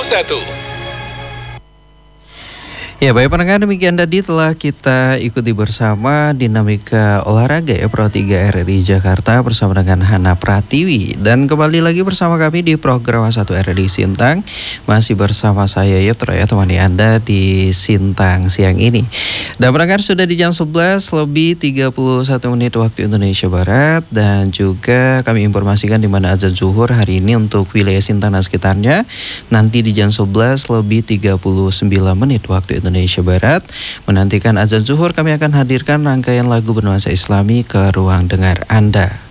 Ya, baik pendengar, demikian tadi telah kita ikuti bersama dinamika olahraga ya Pro 3 RRI Jakarta bersama dengan Hana Pratiwi. Dan kembali lagi bersama kami di program 1 RRI Sintang. Masih bersama saya Yetro ya, temani Anda di Sintang siang ini. Dan pendengar, sudah di jam 11 lebih 31 menit waktu Indonesia Barat. Dan juga kami informasikan di mana azan zuhur hari ini untuk wilayah Sintang dan sekitarnya. Nanti di jam 11 lebih 39 menit waktu Indonesia Barat. Menantikan azan zuhur, kami akan hadirkan rangkaian lagu bernuansa Islami ke ruang dengar Anda.